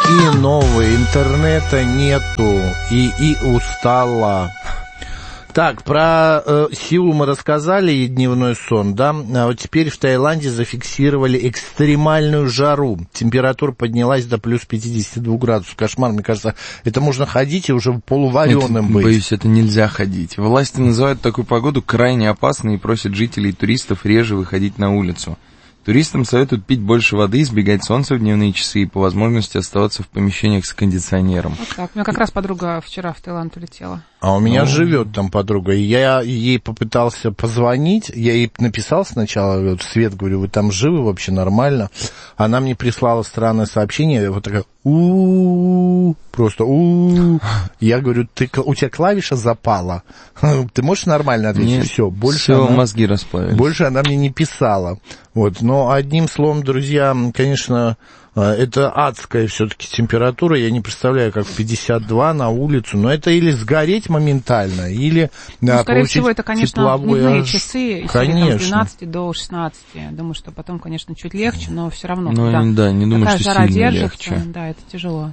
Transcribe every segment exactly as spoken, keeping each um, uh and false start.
Какие новые? Интернета нету. И, и устала. Так, про э, Сеул мы рассказали и дневной сон, да? А вот теперь в Таиланде зафиксировали экстремальную жару. Температура поднялась до плюс пятьдесят два градусов. Кошмар, мне кажется, это можно ходить и уже полувареным это, быть. Боюсь, это нельзя ходить. Власти называют такую погоду крайне опасной и просят жителей и туристов реже выходить на улицу. Туристам советуют пить больше воды, избегать солнца в дневные часы и по возможности оставаться в помещениях с кондиционером. Вот так. У меня как раз подруга вчера в Таиланд улетела. А у меня Ну... живет там подруга, и я ей попытался позвонить, я ей написал сначала, Свет, говорю, вы там живы вообще, нормально? Она мне прислала странное сообщение, вот такая, у-у-у, просто у-у-у. Я говорю, ты, у тебя клавиша запала, ты можешь нормально ответить? Нет, все, больше все она, мозги расплавились. Больше она мне не писала. Вот, но одним словом, друзья, конечно, это адская все-таки температура, я не представляю, как пятьдесят два на улицу, но это или сгореть моментально, или ну, да, скорее получить всего, это, конечно, тепловой... дневные часы, конечно. С двенадцати до шестнадцати. Думаю, что потом, конечно, чуть легче, но все равно, ну, когда да, не думаю, такая что жара сильно держится, легче. да, это тяжело.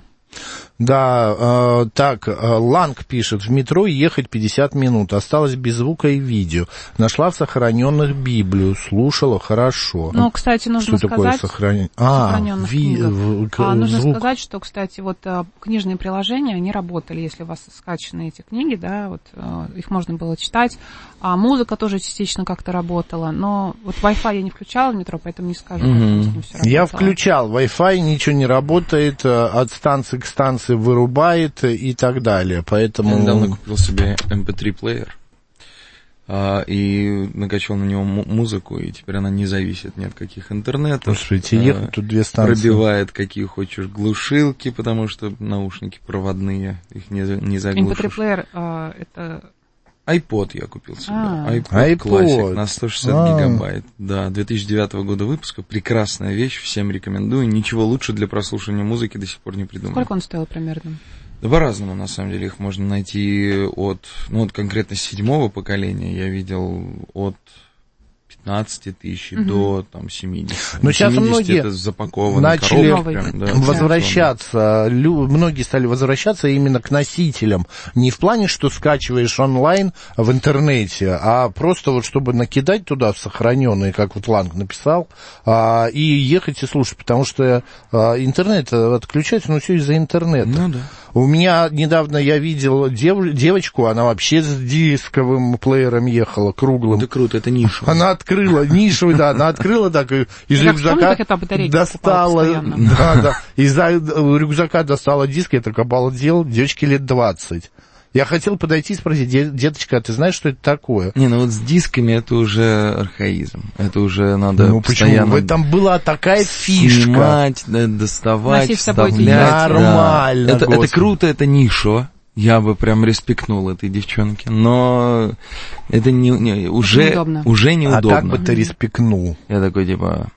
Да, э, так, э, Ланг пишет, в метро ехать пятьдесят минут, осталось без звука и видео. Нашла в сохраненных Библию, слушала хорошо. Ну, кстати, нужно что сказать... Такое сохран... А, сохраненных ви... в... к... а, нужно звук. сказать, что, кстати, вот книжные приложения, они работали, если у вас скачаны эти книги, да, вот их можно было читать. А музыка тоже частично как-то работала, но вот Wi-Fi я не включала в метро, поэтому не скажу, как Mm-hmm. с ним все работало. Я включал Wi-Fi, ничего не работает, от станции к станции вырубает и так далее, поэтому... Я недавно купил себе эм пи три плеер а, и накачал на него м- музыку, и теперь она не зависит ни от каких интернетов. Слушайте, ехать тут две станции. Пробивает какие хочешь глушилки, потому что наушники проводные, их не, не заглушишь. эм пи три плеер а, это... iPod я купил себе. А. iPod, iPod. Classic на сто шестьдесят А. гигабайт. Да, две тысячи девятого года выпуска. Прекрасная вещь, всем рекомендую. Ничего лучше для прослушивания музыки до сих пор не придумал. Сколько он стоил примерно? Да по-разному, на самом деле. Их можно найти от, ну вот конкретно седьмого поколения я видел от пятнадцати тысяч uh-huh. до там семидесяти. Но сейчас многие это запаковано начали коробка, прям, да, возвращаться, лю, многие стали возвращаться именно к носителям. Не в плане, что скачиваешь онлайн в интернете, а просто вот чтобы накидать туда в сохраненные, как вот Ланг написал, а, и ехать и слушать, потому что а, интернет отключается, но все из-за интернета. Ну да. У меня недавно я видел дев, девочку, она вообще с дисковым плеером ехала, круглым. Это круто, это ниша. Она открыла, нишевый, да, она открыла так, из я рюкзака помню, достала, да, да, из рюкзака достала диск, я так обалдел, девочке лет двадцать. Я хотел подойти и спросить, деточка, а ты знаешь, что это такое? Не, ну вот с дисками это уже архаизм. Это уже надо ну, постоянно... Ну почему? В этом была такая фишка. Снимать, доставать, вставлять. Нормально, да. это, это круто, это ниша. Я бы прям респектнул этой девчонке. Но это не, не, уже, неудобно. уже неудобно. А как бы ты респектнул? Я такой, типа...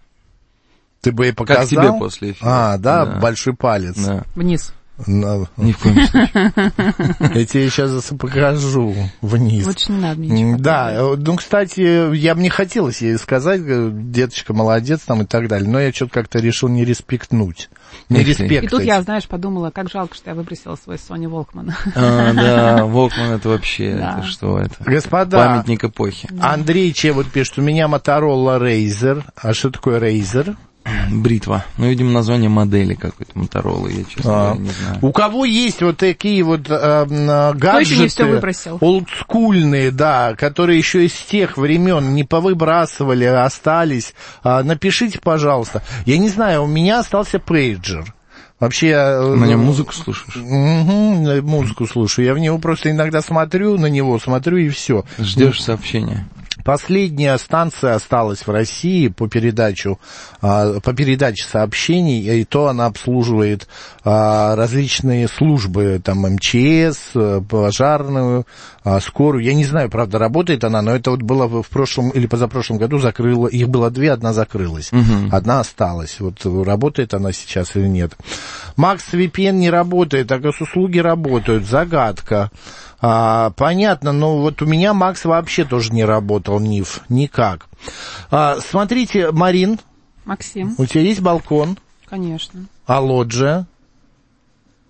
Ты бы ей показал? Как тебе после эфира. А, да, да. большой палец. Да. Вниз. На... Ни в коем случае. Я тебе сейчас покажу вниз. Лучше не надо мне ничего. Да, ну, кстати, я мне хотелось ей сказать, деточка, молодец, там и так далее, но я что-то как-то решил не респектнуть. Не респектовать. И тут я, знаешь, подумала, как жалко, что я выбросила свой Sony Walkman. А, да, Walkman это вообще, да. это что это? Господа, памятник эпохи. Да. Андрей Че вот пишет, у меня Motorola Razr. А что такое Razr? Бритва. Ну, видимо, название модели какой-то Motorola, я, честно а. говоря, не знаю. У кого есть вот такие вот э, гаджеты олдскульные, да, которые еще из тех времен не повыбрасывали, остались, э, напишите, пожалуйста. Я не знаю, у меня остался пейджер. Вообще... На нем музыку слушаешь? Угу, музыку слушаю. Я в него просто иногда смотрю, на него смотрю, и все. Ждешь сообщения. Последняя станция осталась в России по передачу, по передаче сообщений, и то она обслуживает различные службы, там эм че эс, пожарную, скорую. Я не знаю, правда, работает она, но это вот было в прошлом или позапрошлом году, закрыла, их было две, одна закрылась, угу. Одна осталась. Вот работает она сейчас или нет. Макс ви пи эн не работает, а госуслуги работают, загадка. А, понятно, но вот у меня Макс вообще тоже не работал, НИФ, никак. А, смотрите, Марин. Максим. У тебя есть балкон? Конечно. А лоджия?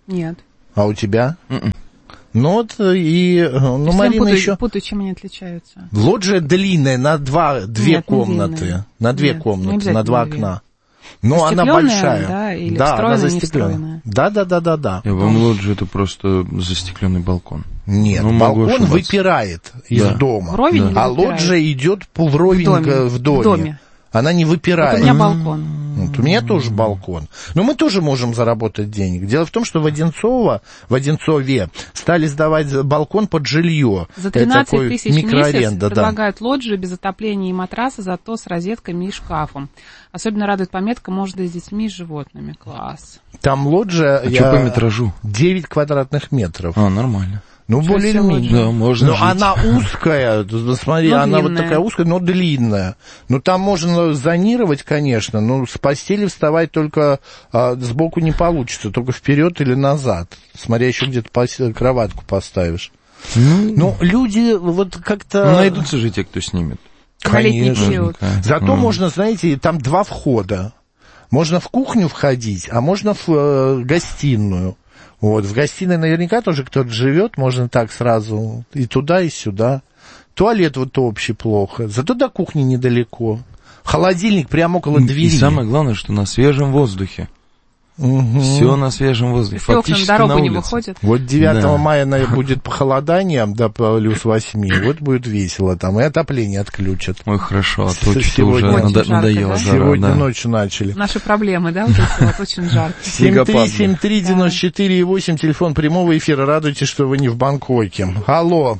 Нет. А у тебя? Mm-mm. Ну вот и... Ну, Если Марина путаю, еще... путаю, чем они отличаются. Лоджия длинная, на два, две Нет, комнаты. длинная. На две Нет, комнаты, на два две. окна. Но она большая. Да, или да, встроенная, она не застекленная. встроенная. Да, да, да, да, да. Я вам лоджия это просто застекленный балкон. Нет, ну, балкон выпирает из да. дома. Вровень да. А выпирает? лоджия идет полровенько в доме. В доме. В доме. Она не выпирает. Вот у меня балкон. Вот у меня тоже балкон. Но мы тоже можем заработать денег. Дело в том, что в Одинцово, в Одинцове стали сдавать балкон под жилье. За тринадцать тысяч в месяц да. предлагают лоджию без отопления и матраса, зато с розетками и шкафом. Особенно радует пометка «Можно и с детьми, и с животными». Класс. Там лоджия... А я... что по метражу? девять квадратных метров. А, нормально. Ну, Что более или менее. Да, можно Но жить. она узкая, смотри, но она длинная. вот такая узкая, но длинная. Ну, там можно зонировать, конечно, но с постели вставать только а, сбоку не получится, только вперед или назад, смотря еще где-то пос... кроватку поставишь. Ну, ну, люди вот как-то... Ну, найдутся же те, кто снимет. Конечно. Зато mm. можно, знаете, там два входа. Можно в кухню входить, а можно в э, гостиную. Вот, в гостиной наверняка тоже кто-то живет, можно так сразу и туда, и сюда. Туалет вот общий плохо, зато до кухни недалеко. Холодильник прямо около двери. И самое главное, что на свежем воздухе. Угу. Все на свежем воздухе. Если окна на дорогу не выходят. Вот девятого да. мая будет похолодание, до плюс восьми, вот будет весело там, и отопление отключат. Ой, хорошо, а то что-то уже жарко, надоело. Да? Жара, Сегодня да. ночью начали. Наши проблемы, да, вот эти вот, очень жарко. семь три семь три девяносто четыре восемь, телефон прямого эфира, радуйтесь, что вы не в Бангкоке. Алло.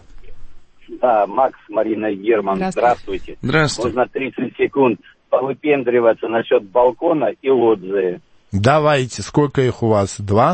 Да, Макс, Марина и Герман, здравствуйте. Здравствуйте. Можно тридцать секунд повыпендриваться насчет балкона и лоджии. Давайте, сколько их у вас? Два?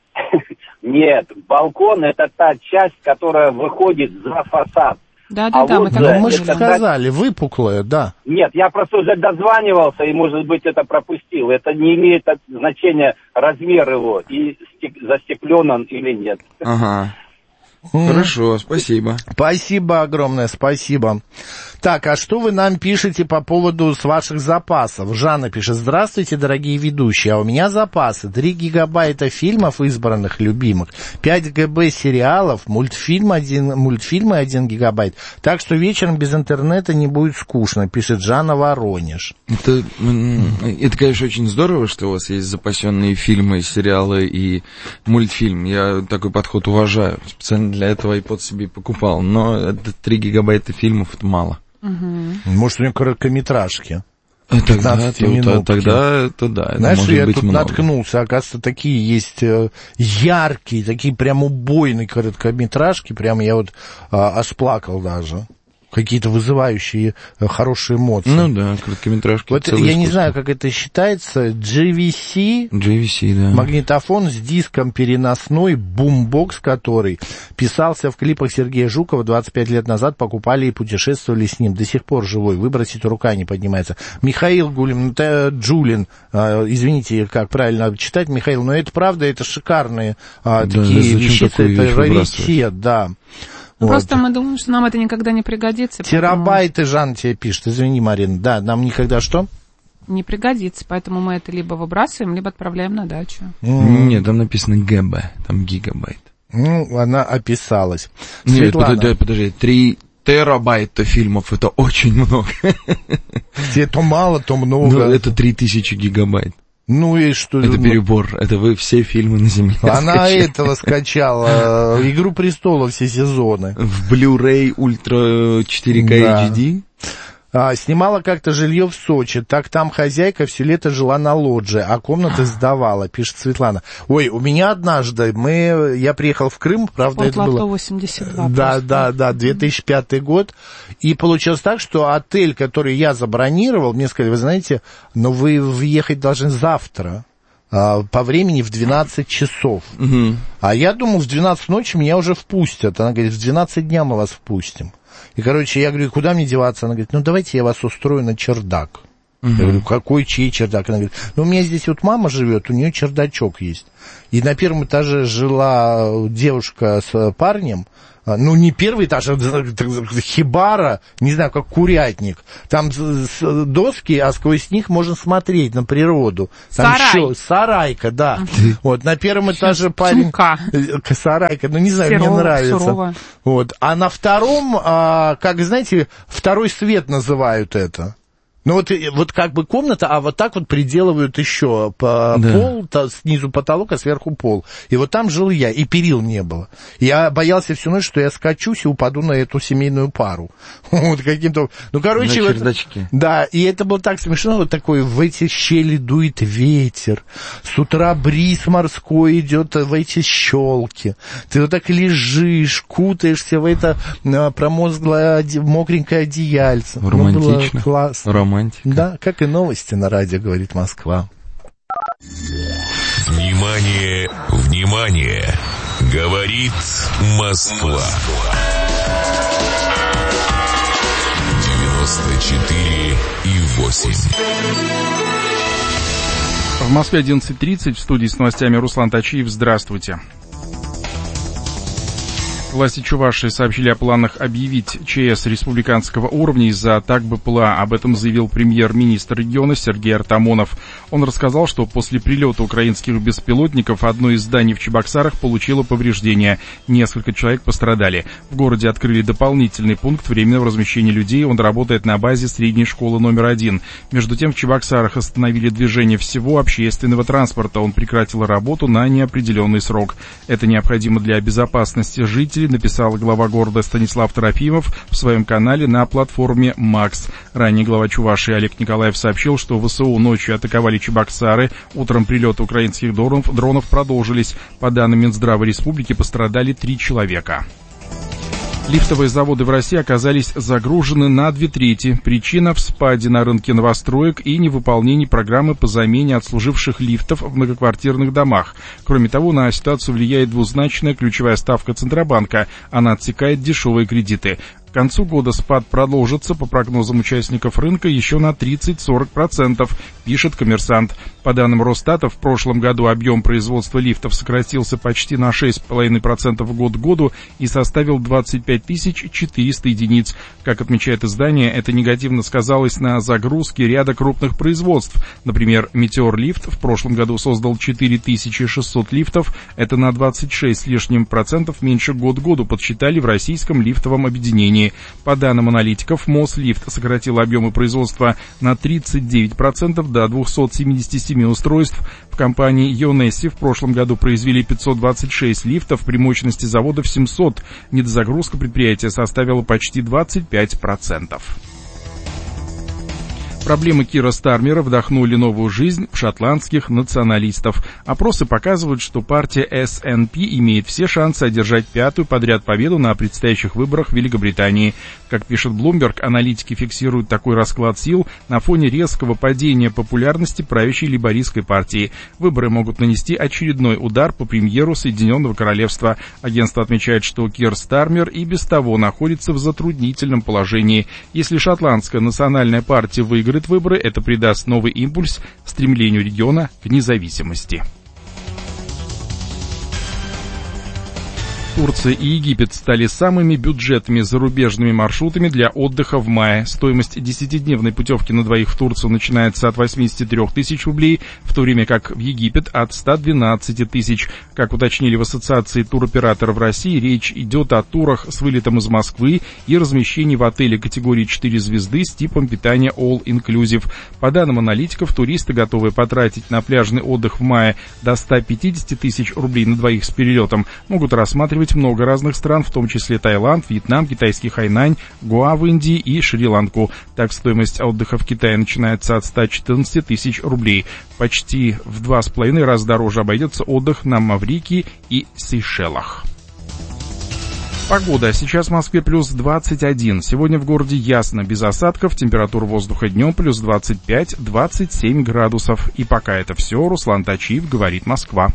Нет, балкон это та часть, которая выходит за фасад. Да, да, а да, вот мы, ну, мы же это сказали, выпуклая, да. Нет, я просто уже дозванивался и, может быть, это пропустил. Это не имеет значения размер его, и застеклен он или нет. Ага. Хорошо, спасибо. Спасибо огромное, спасибо. Так, а что вы нам пишете по поводу с ваших запасов? Жанна пишет: здравствуйте, дорогие ведущие, а у меня запасы три гигабайта фильмов избранных, любимых, пять гигабайт сериалов, мультфильм один, мультфильмы один гигабайт, так что вечером без интернета не будет скучно, пишет Жанна Воронеж. Это, это, конечно, очень здорово, что у вас есть запасенные фильмы, сериалы и мультфильм. Я такой подход уважаю. Специально для этого iPod себе покупал. Но это три гигабайта фильмов, это мало. Угу. Может, у него короткометражки? Тогда, то, тогда это да. Это Знаешь, может я быть тут много. наткнулся, оказывается, такие есть э, яркие, такие прям убойные короткометражки, прям я вот э, аж плакал даже. Какие-то вызывающие э, хорошие эмоции. Ну да, короткометражки. Вот я не знаю, как это считается, джи ви си, джи ви си, да. Магнитофон с диском переносной, бумбокс, который писался в клипах Сергея Жукова двадцать пять лет назад, покупали и путешествовали с ним. До сих пор живой, выбросить рука не поднимается. Михаил Гулин, Джулин, э, извините, как правильно читать, Михаил, но это правда, это шикарные э, да, такие вещицы, это раритет, да. Ну, вот. Просто мы думаем, что нам это никогда не пригодится. Терабайты, поэтому... Жан тебе пишет, извини, Марина, да, нам никогда что? Не пригодится, поэтому мы это либо выбрасываем, либо отправляем на дачу. Mm. Нет, там написано ГБ, там гигабайт. Ну, она описалась. Нет, Светлана. подожди, подожди, три терабайта фильмов, это очень много. Где то мало, то много. Ну, это три тысячи гигабайт. Ну и что? Это перебор, это вы все фильмы на земле Она скачали. этого скачала, «Игру престолов» все сезоны. В Blu-ray Ultra четыре ка да. эйч ди. А, снимала как-то жилье в Сочи, так там хозяйка все лето жила на лоджии, а комнаты сдавала, пишет Светлана. Ой, у меня однажды, мы, я приехал в Крым, правда, От это было... восемьдесят два. Да, просто. да, да, две тысячи пятый год, и получилось так, что отель, который я забронировал, мне сказали, вы знаете, но вы въехать должны завтра. По времени в двенадцать часов. Угу. А я думал, в двенадцать ночи меня уже впустят. Она говорит, в двенадцать дня мы вас впустим. И, короче, я говорю, куда мне деваться? Она говорит, ну, давайте я вас устрою на чердак. Угу. Я говорю, какой, чей чердак? Она говорит, ну, у меня здесь вот мама живет, у нее чердачок есть. И на первом этаже жила девушка с парнем, ну, не первый этаж, а хибара, не знаю, как курятник. Там доски, а сквозь них можно смотреть на природу. Там Сарай. Еще, сарайка, да. Вот, на первом этаже парень... Чумка. Сарайка, ну, не знаю, Серова, мне нравится. сурова. Вот. А на втором, а, как, знаете, второй свет называют это. Ну, вот, вот как бы комната, а вот так вот приделывают еще по, да. Пол, то, снизу потолок, а сверху пол. И вот там жил я, и перил не было. Я боялся всю ночь, что я скачусь и упаду на эту семейную пару. Вот каким-то... Ну, короче... На чердачке. Вот, да, и это было так смешно, вот такой, в эти щели дует ветер, с утра бриз морской идет в эти щелки. Ты вот так лежишь, кутаешься в это промозглое, мокренькое одеяльце. Романтично. Ну, классно. Романтика. Да, как и новости на радио, говорит Москва. Внимание, внимание! Говорит Москва. девяносто четыре и восемь. В Москве одиннадцать тридцать, в студии с новостями Руслан Тачиев. Здравствуйте. Власти Чувашии сообщили о планах объявить ЧС республиканского уровня из-за атак БПЛА. Об этом заявил премьер-министр региона Сергей Артамонов. Он рассказал, что после прилета украинских беспилотников одно из зданий в Чебоксарах получило повреждения. Несколько человек пострадали. В городе открыли дополнительный пункт временного размещения людей. Он работает на базе средней школы номер один. Между тем, в Чебоксарах остановили движение всего общественного транспорта. Он прекратил работу на неопределенный срок. Это необходимо для безопасности жителей, написал глава города Станислав Трофимов в своем канале на платформе «Макс». Ранее глава Чувашии Олег Николаев сообщил, что ВСУ ночью атаковали Чебоксары. Утром прилеты украинских дронов, дронов продолжились. По данным Минздрава республики, пострадали три человека. Лифтовые заводы в России оказались загружены на две трети. Причина в спаде на рынке новостроек и невыполнении программы по замене отслуживших лифтов в многоквартирных домах. Кроме того, на ситуацию влияет двузначная ключевая ставка Центробанка. Она отсекает дешевые кредиты. К концу года спад продолжится, по прогнозам участников рынка, еще на тридцать-сорок процентов, пишет «Коммерсант». По данным Росстата, в прошлом году объем производства лифтов сократился почти на шесть целых пять десятых процента год к году и составил двадцать пять тысяч четыреста единиц. Как отмечает издание, это негативно сказалось на загрузке ряда крупных производств. Например, «Метеор-лифт» в прошлом году создал четыре тысячи шестьсот лифтов, это на двадцать шесть с лишним процентов меньше год к году, подсчитали в Российском лифтовом объединении. По данным аналитиков, Мослифт сократил объемы производства на тридцать девять процентов до двухсот семидесяти семи устройств. В компании Ионесси в прошлом году произвели пятьсот двадцать шесть лифтов при мощности заводов семьсот. Недозагрузка предприятия составила почти двадцать пять процентов. Проблемы Кира Стармера вдохнули новую жизнь в шотландских националистов. Опросы показывают, что партия эс эн пи имеет все шансы одержать пятую подряд победу на предстоящих выборах в Великобритании. Как пишет Bloomberg, аналитики фиксируют такой расклад сил на фоне резкого падения популярности правящей лейбористской партии. Выборы могут нанести очередной удар по премьеру Соединенного Королевства. Агентство отмечает, что Кир Стармер и без того находится в затруднительном положении. Если шотландская национальная партия выиграет выборы, это придаст новый импульс стремлению региона к независимости. Турция и Египет стали самыми бюджетными зарубежными маршрутами для отдыха в мае. Стоимость десятидневной путевки на двоих в Турцию начинается от восьмидесяти трёх тысяч рублей, в то время как в Египет от ста двенадцати тысяч. Как уточнили в Ассоциации туроператоров России, речь идет о турах с вылетом из Москвы и размещении в отеле категории четыре звезды с типом питания All Inclusive. По данным аналитиков, туристы, готовые потратить на пляжный отдых в мае до ста пятидесяти тысяч рублей на двоих с перелетом, могут рассматривать много разных стран, в том числе Таиланд, Вьетнам, китайский Хайнань, Гоа в Индии и Шри-Ланку. Так, стоимость отдыха в Китае начинается от ста четырнадцати тысяч рублей. Почти в два с половиной раза дороже обойдется отдых на Маврикии и Сейшелах. Погода. Сейчас в Москве плюс двадцать один. Сегодня в городе ясно, без осадков. Температура воздуха днем плюс двадцать пять - двадцать семь градусов. И пока это все. Руслан Тачиев, говорит Москва.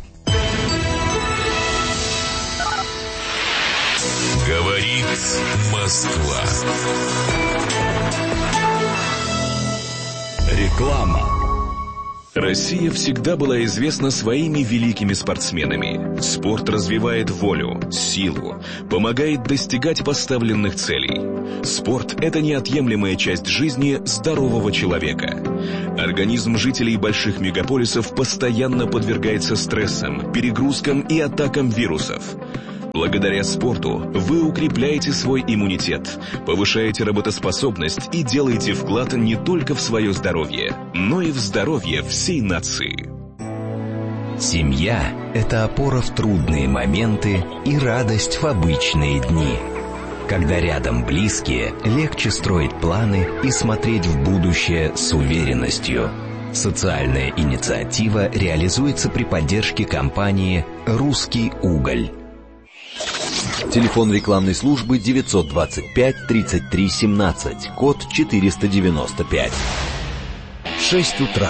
Говорит Москва. Реклама. Россия всегда была известна своими великими спортсменами. Спорт развивает волю, силу, помогает достигать поставленных целей. Спорт – это неотъемлемая часть жизни здорового человека. Организм жителей больших мегаполисов постоянно подвергается стрессам, перегрузкам и атакам вирусов. Благодаря спорту вы укрепляете свой иммунитет, повышаете работоспособность и делаете вклад не только в свое здоровье, но и в здоровье всей нации. Семья – это опора в трудные моменты и радость в обычные дни. Когда рядом близкие, легче строить планы и смотреть в будущее с уверенностью. Социальная инициатива реализуется при поддержке компании «Русский уголь». Телефон рекламной службы девятьсот двадцать пять тридцать три семнадцать, код четыреста девяносто пять. Шесть утра.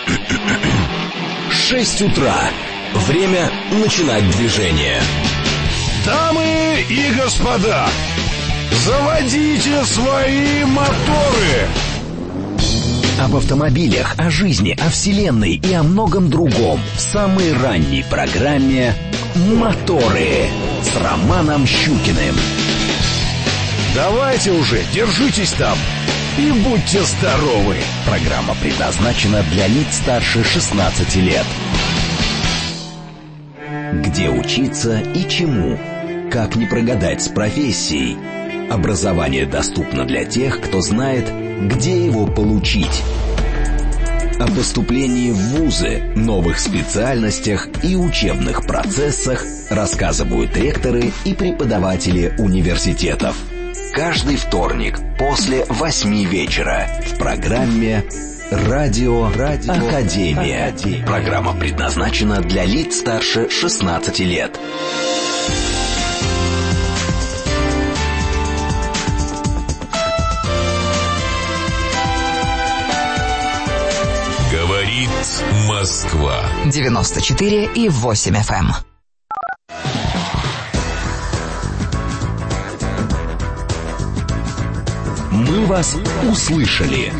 Шесть утра. Время начинать движение. Дамы и господа, заводите свои моторы! Об автомобилях, о жизни, о вселенной и о многом другом в самой ранней программе «Моторы» с Романом Щукиным. Давайте уже, держитесь там и будьте здоровы. Программа предназначена для лиц старше шестнадцати лет. Где учиться и чему? Как не прогадать с профессией? Образование доступно для тех, кто знает, где его получить. О поступлении в вузы, новых специальностях и учебных процессах рассказывают ректоры и преподаватели университетов. Каждый вторник после восьми вечера в программе «Радио, Радио Академия». Академия. Программа предназначена для лиц старше шестнадцати лет. Говорит Москва. девяносто четыре и восемь эф эм. Мы вас услышали.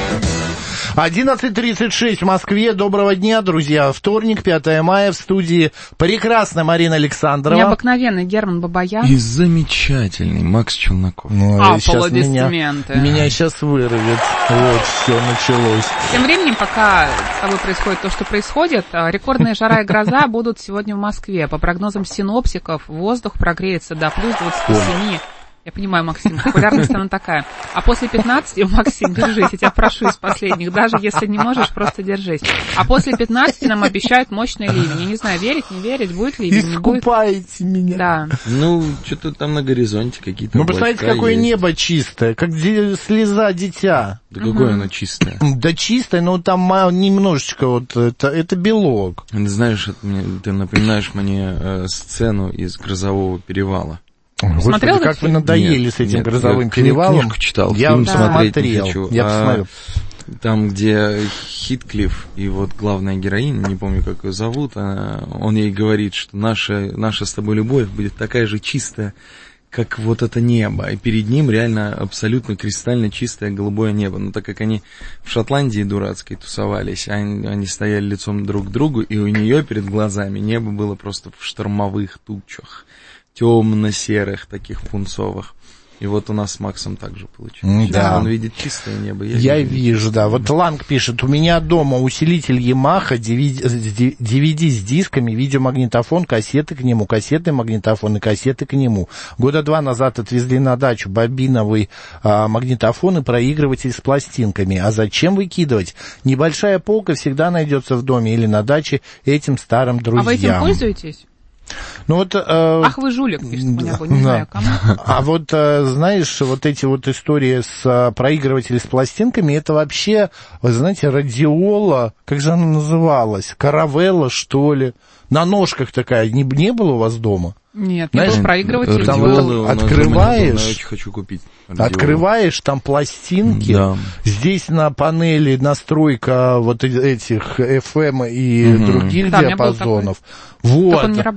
одиннадцать тридцать шесть в Москве. Доброго дня, друзья. Вторник, пятое мая, в студии прекрасная Марина Александрова. Необыкновенный Герман Бабаян. И замечательный Макс Челноков. Ну, Аплодисменты. Меня, меня сейчас вырвет. Вот, все началось. Тем временем, пока с тобой происходит то, что происходит, рекордная жара и гроза будут сегодня в Москве. По прогнозам синоптиков, воздух прогреется до плюс двадцати семи. Я понимаю, Максим, популярность она такая. А после пятнадцати, Максим, держись, я тебя прошу из последних, даже если не можешь, просто держись. А после пятнадцати нам обещают мощный ливень. Я не знаю, верить, не верить, будет ливень, не будет. Искупаете меня. Да. Ну, что-то там на горизонте какие-то Ну, посмотрите, какое есть. небо чистое, как де- слеза дитя. Да какое оно чистое? Да чистое, но там немножечко вот, это, это белок. Ты знаешь, это мне, ты напоминаешь мне э, сцену из «Грозового перевала». Господи, Смотрел как вы надоели нет, с этим нет, грозовым я перевалом. Книжку читал, я фильм да. смотреть смотрел. не хочу. Я а посмотрел. Там, где Хитклифф и вот главная героиня, не помню, как ее зовут, она, он ей говорит, что наша, наша с тобой любовь будет такая же чистая, как вот это небо. И перед ним реально абсолютно кристально чистое голубое небо. Но так как они в Шотландии дурацкой тусовались, они, они стояли лицом друг к другу, и у нее перед глазами небо было просто в штормовых тучах. Темно-серых, таких пунцовых. И вот у нас с Максом также получилось. Да. Он видит чистое небо. Я, я вижу, да. Вот Ланг пишет, у меня дома усилитель Yamaha, ди ви ди с дисками, видеомагнитофон, кассеты к нему, кассетный магнитофон и кассеты к нему. Года два назад отвезли на дачу бобиновый а, магнитофон и проигрыватель с пластинками. А зачем выкидывать? Небольшая полка всегда найдется в доме или на даче этим старым друзьям. А вы этим пользуетесь? Ну вот, э, Ах, вы жулик, пишет мне, не да. знаю кому. А вот, э, знаешь, вот эти вот истории с э, проигрывателем с пластинками, это вообще, вы знаете, радиола, как же она называлась, каравелла, что ли, на ножках такая, не, не было у вас дома? Нет, знаешь, не был проигрыватель. Там был. вот открываешь, я очень хочу купить радиолу. Открываешь, там пластинки, да. Здесь на панели настройка вот этих эф эм и угу. других да, диапазонов. Вот. Только он не работал.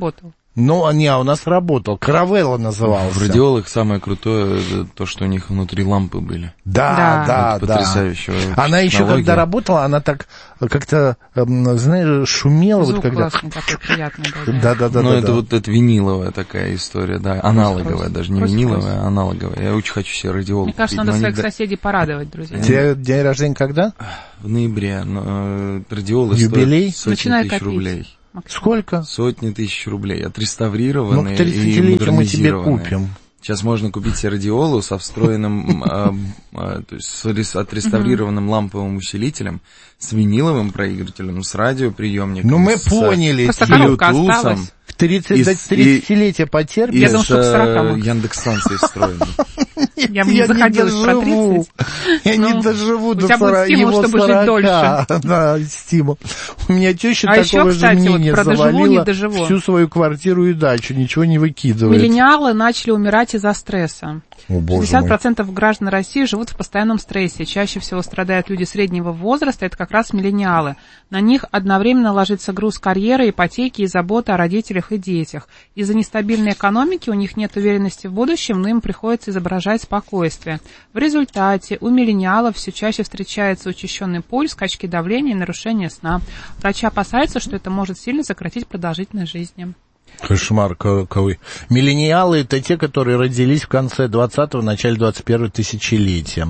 Ну, а не, а у нас работал. Каравелла назывался. В радиолах самое крутое то, что у них внутри лампы были. Да, да, это да. Потрясающе. Она еще когда работала, она так как-то, знаешь, шумела. Звук вот когда... классный такой, приятный. Да, да, да. Ну, да, это да. вот это виниловая такая история, да, аналоговая, Крось, даже не крось, виниловая, крось. а аналоговая. Я очень хочу себе радиол Мне кажется, купить, надо но своих не до- соседей порадовать, друзья. Тебе день рождения когда? В ноябре, но э, радиолы Юбилей? стоят сотни Начинай тысяч копить. рублей. Сколько? Сотни тысяч рублей, Ну, отреставрированные к и тридцатилетию мы тебе модернизированные. купим. Сейчас можно купить себе радиолу со встроенным, а, а, то есть с рес- отреставрированным ламповым усилителем, с виниловым проигрывателем, с радиоприемником. Ну, мы с поняли. Просто коробка Bluetooth, осталась. К тридцать, И до с- тридцатилетия потерпишь. Я и думаю, с что к сорока э, мог. Яндекс-станцией встроенной. Я бы не заходила про доживу. тридцать. Я Ну, не доживу у до тебя будет сорока, стимул, его чтобы жить сорока. дольше. Да, стимул. У меня теща А еще, такого же кстати, вот мнения про доживу, завалила не доживу. всю свою квартиру и дачу, ничего не выкидывает. Миллениалы начали умирать из-за стресса. О, боже шестьдесят мой. процентов граждан России живут в постоянном стрессе. Чаще всего страдают люди среднего возраста, это как раз миллениалы. На них одновременно ложится груз карьеры, ипотеки и заботы о родителях и детях. Из-за нестабильной экономики у них нет уверенности в будущем, но им приходится изображать спокойствие. В результате у миллениалов все чаще встречается учащенный пульс, скачки давления и нарушение сна. Врачи опасаются, что это может сильно сократить продолжительность жизни. Кошмар какой. Миллениалы — это те, которые родились в конце двадцатого, начале двадцать первого тысячелетия.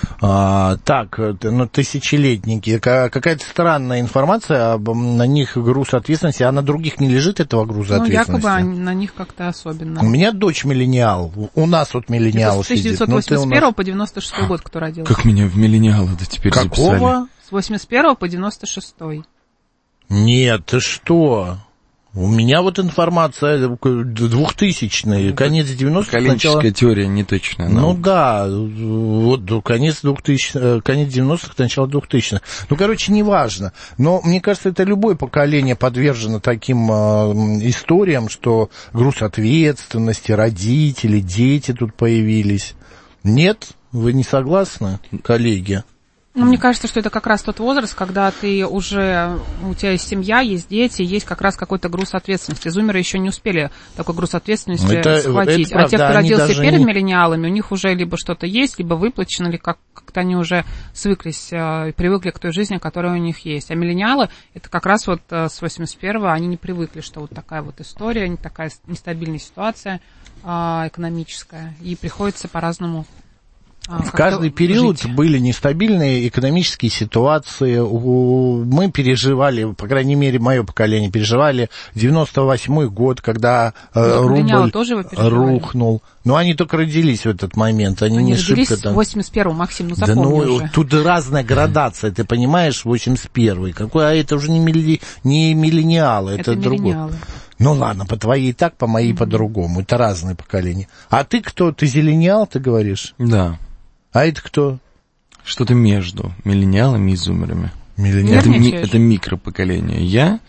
А, так, ну, тысячелетники. Какая-то странная информация, на них груз ответственности, а на других не лежит этого груза Ну, ответственности? якобы они, на них как-то особенно. У меня дочь миллениал, у нас вот миллениал Это с сидит. тысяча девятьсот восемьдесят первого по девяносто шестой год, кто родился. Как меня в миллениалы-то теперь записали? Какого? С восемьдесят первого по девяносто шестой. Нет, ты что? У меня вот информация двухтысячная, конец девяностых, Поколенческая начало... теория неточная. Ну наука. да, вот конец двухтысячных, конец девяностых, начало двухтысячных. Ну, короче, неважно. Но мне кажется, это любое поколение подвержено таким э, историям, что груз ответственности, родители, дети тут появились. Нет? Вы не согласны, коллеги? Ну, мне кажется, что это как раз тот возраст, когда ты уже, у тебя есть семья, есть дети, есть как раз какой-то груз ответственности. Зумеры еще не успели такой груз ответственности это, схватить. это правда, а те, кто они родился даже перед не... миллениалами, у них уже либо что-то есть, либо выплачено, или как- как-то они уже свыклись и привыкли к той жизни, которая у них есть. А миллениалы, это как раз вот с восемьдесят первого они не привыкли, что вот такая вот история, не такая нестабильная ситуация а, экономическая, и приходится по-разному. В каждый период жить. были нестабильные экономические ситуации. Мы переживали, по крайней мере, мое поколение переживали девяносто восьмой год, когда ну, рубль тоже рухнул. Но они только родились в этот момент. Они, они не родились шибко там... в восемьдесят первом, Максим, ну Да запомни ну, уже. тут разная градация, ты понимаешь, восемьдесят первый. Какой, а это уже не, милли... не миллениалы, это, это другое. Ну ладно, по твоей так, по моей mm-hmm. по-другому. Это разные поколения. А ты кто? Ты зелениал, ты говоришь? Да. А это кто? Что-то между миллениалами и зумерами. Миллениалы. Это, ми- это микропоколение. Я?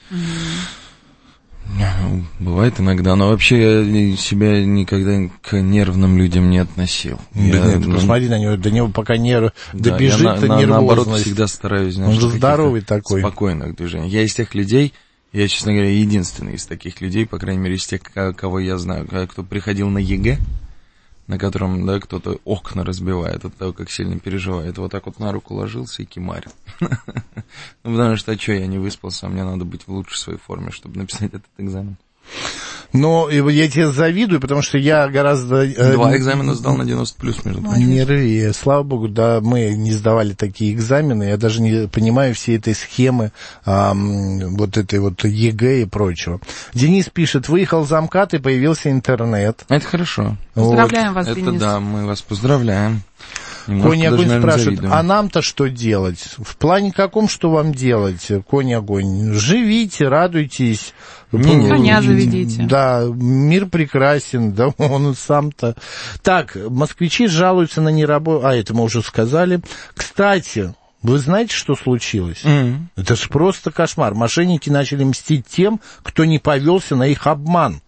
Mm-hmm. Бывает иногда, но вообще я себя никогда к нервным людям не относил. Я, я, ну, посмотри на него, до него пока не да, добежит я на, нервозность. наоборот, всегда стараюсь, знаешь, он же здоровый такой. Спокойных движений. Я из тех людей, я, честно говоря, единственный из таких людей, по крайней мере, из тех, кого я знаю, кто приходил на ЕГЭ, на котором, да, кто-то окна разбивает от того, как сильно переживает. Вот так вот на руку ложился и кимарил. Ну, потому что, а что, я не выспался, а мне надо быть в лучшей своей форме, чтобы написать этот экзамен. Но я тебе завидую, потому что я гораздо... Два экзамена сдал на девяносто плюс, между прочим. Не рви, слава богу, да, мы не сдавали такие экзамены, я даже не понимаю всей этой схемы, а, вот этой вот ЕГЭ и прочего. Денис пишет, выехал замкат и появился интернет. Это хорошо. Поздравляем вот. вас, Это Денис. Да, мы вас поздравляем. Конь Огонь даже, спрашивает, завидуем. а нам-то что делать? В плане каком, что вам делать, Конь Огонь? Живите, радуйтесь. Не, коня заведите. Да, мир прекрасен, да, он сам-то. Так, москвичи жалуются на неработу. А, это мы уже сказали. Кстати, вы знаете, что случилось? Mm-hmm. Это же просто кошмар. Мошенники начали мстить тем, кто не повелся на их обман.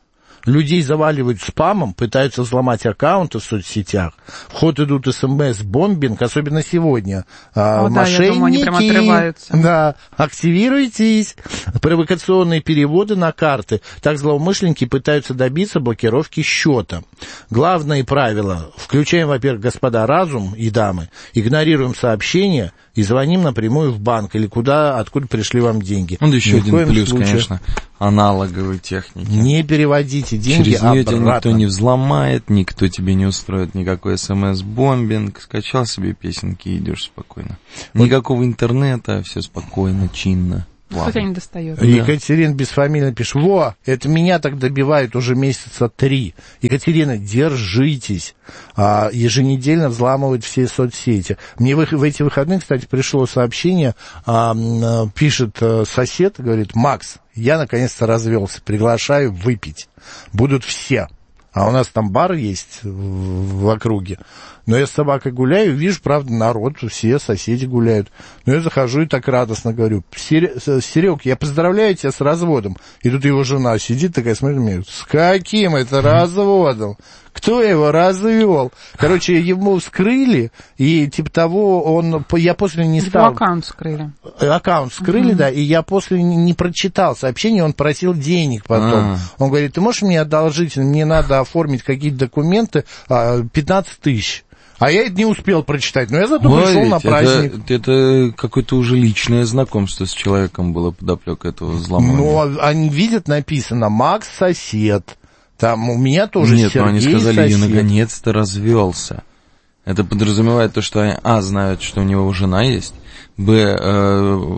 Людей заваливают спамом, пытаются взломать аккаунты в соцсетях. В ход идут смс-бомбинг, особенно сегодня. О, Мошенники, да, я думаю, они прям отрываются. Да, активируйтесь. Провокационные переводы на карты. Так злоумышленники пытаются добиться блокировки счета. Главное правило. Включаем, во-первых, господа, разум и дамы. Игнорируем сообщения и звоним напрямую в банк или куда, откуда пришли вам деньги. Ну, да еще Ни один плюс, случае. конечно, аналоговой техники. Не переводите деньги Через нее тебя обратно. никто не взломает, никто тебе не устроит никакой смс-бомбинг. Скачал себе песенки и идешь спокойно. Никакого интернета, все спокойно, чинно. Кто тебя не достает? Да. Екатерина бесфамильно пишет: во, это меня так добивает уже месяца три. Екатерина, держитесь. А, еженедельно взламывают все соцсети. Мне в, в эти выходные, кстати, пришло сообщение, а, пишет сосед, говорит: Макс, я наконец-то развелся, приглашаю выпить. Будут все. А у нас там бар есть в, в округе. Но я с собакой гуляю, вижу, правда, народ, все соседи гуляют. Но я захожу и так радостно говорю: Серег, я поздравляю тебя с разводом. И тут его жена сидит такая, смотрит на меня: с каким это разводом? Кто его развел? Короче, ему вскрыли, и типа того, он, я после не стал... Его аккаунт вскрыли. Аккаунт вскрыли, mm-hmm. да, и я после не прочитал сообщение, он просил денег потом. Ah. Он говорит: ты можешь мне одолжить, мне надо оформить какие-то документы, пятнадцать тысяч. А я это не успел прочитать, но я зато Ой, пришел на праздник. Это, это какое-то уже личное знакомство с человеком было подоплека этого взломания. Ну, они видят, написано: Макс сосед. Там у меня тоже Нет, Сергей но они сказали: сосед. я наконец-то развелся. Это подразумевает то, что они, а, знают, что у него жена есть, б, э,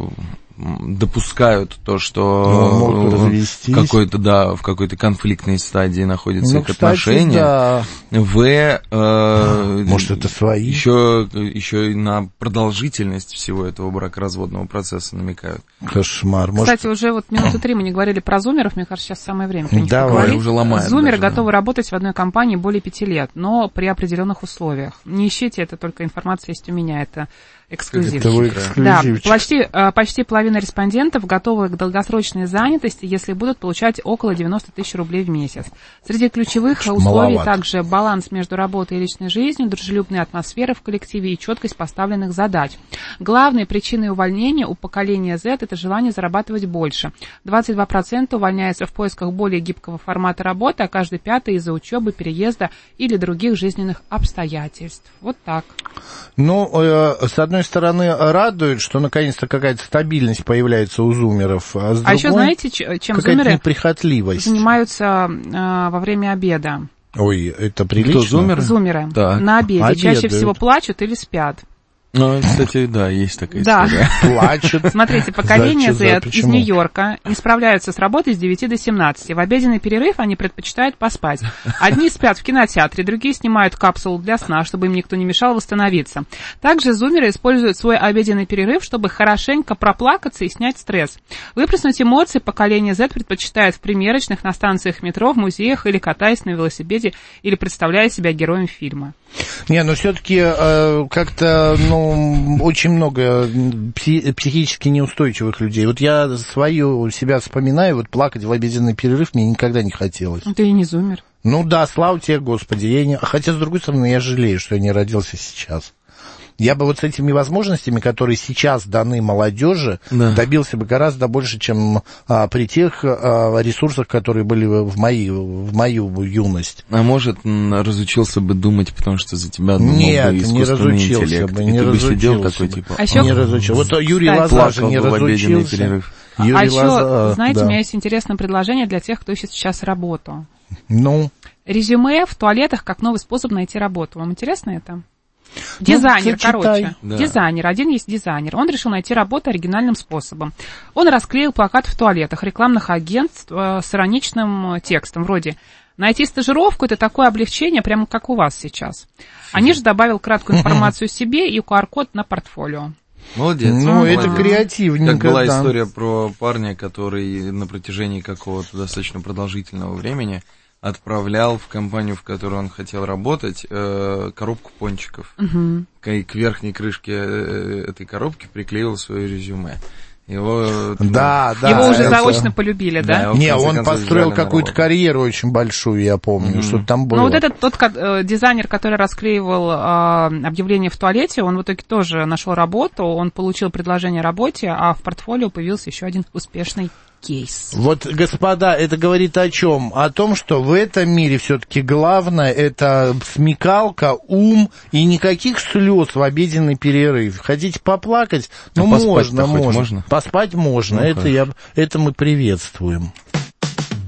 допускают то, что ну, какой-то, да, в какой-то конфликтной стадии находятся ну, их кстати, отношения. Да. В, э, может, это свои? Еще, еще и на продолжительность всего этого бракоразводного процесса намекают. Кошмар. Кстати, может... уже вот минуты три мы не говорили про зумеров, мне кажется, сейчас самое время про них Давай, поговорить. Уже ломает Зумеры даже, готовы да. работать в одной компании более пяти лет, но при определенных условиях. Не ищите, это только информация есть у меня, это эксклюзив. Да, почти, почти половина респондентов готовы к долгосрочной занятости, если будут получать около девяносто тысяч рублей в месяц. Среди ключевых Что условий маловато. Также баланс между работой и личной жизнью, дружелюбная атмосфера в коллективе и четкость поставленных задач. Главной причиной увольнения у поколения Z – это желание зарабатывать больше. двадцать два процента увольняются в поисках более гибкого формата работы, а каждый пятый из-за учебы, переезда или других жизненных обстоятельств. Вот так. Ну, э, с одной стороны, радует, что наконец-то какая-то стабильность появляется у зумеров. А, с а другой, еще знаете, чем зумеры неприхотливость. занимаются э, во время обеда? Ой, это прилично. Кто, зумеры? Зумеры. Так. На обеде. Обедают. Чаще всего плачут или спят. Ну, кстати, да, есть такая да. история. Плачут. Смотрите, поколение За, Z из Нью-Йорка не справляются с работой с девяти до семнадцати. В обеденный перерыв они предпочитают поспать. Одни спят в кинотеатре, другие снимают капсулу для сна, чтобы им никто не мешал восстановиться. Также зумеры используют свой обеденный перерыв, чтобы хорошенько проплакаться и снять стресс. Выплеснуть эмоции поколение Z предпочитает в примерочных, на станциях метро, в музеях или катаясь на велосипеде, или представляя себя героем фильма. Не, но все-таки э, как-то, ну, очень много пси- психически неустойчивых людей. Вот я свою себя вспоминаю, вот плакать в обеденный перерыв мне никогда не хотелось. Ты и не зумер. Ну да, слава тебе, Господи. Я не... Хотя, с другой стороны, я жалею, что я не родился сейчас. Я бы вот с этими возможностями, которые сейчас даны молодежи, да. добился бы гораздо больше, чем а, при тех а, ресурсах, которые были в, мои, в мою юность. А может, разучился бы думать, потому что за тебя думал Нет, бы искусственный не интеллект. Бы, и не ты бы сидел бы. такой, типа... А еще... Не разучился. Вот Юрий Лоза же не разучился. Юрий а еще, Лоза... знаете, да. у меня есть интересное предложение для тех, кто ищет сейчас работу. Ну? Резюме в туалетах как новый способ найти работу. Вам интересно это? Дизайнер, ну, короче, да. дизайнер, один есть дизайнер, он решил найти работу оригинальным способом. Он расклеил плакат в туалетах рекламных агентств э, с ироничным текстом, вроде «Найти стажировку – это такое облегчение, прямо как у вас сейчас». А ниже добавил краткую информацию о себе и ку ар-код на портфолио. Молодец. Ну, молодец. это креативненько. Как была да. история про парня, который на протяжении какого-то достаточно продолжительного времени отправлял в компанию, в которой он хотел работать, коробку пончиков. Uh-huh. К верхней крышке этой коробки приклеил свое резюме. Его, да, да. Его уже это... заочно полюбили, да? да Не, он построил какую-то карьеру очень большую, я помню, mm-hmm. что там было. Ну, вот этот тот э, дизайнер, который расклеивал э, объявление в туалете, он в итоге тоже нашел работу, он получил предложение о работе, а в портфолио появился еще один успешный кейс. Вот, господа, это говорит о чем? О том, что в этом мире все-таки главное это смекалка, ум и никаких слез в обеденный перерыв. Хотите поплакать? Ну, а можно, можно. можно. Поспать можно. Ну, это, я, это мы приветствуем.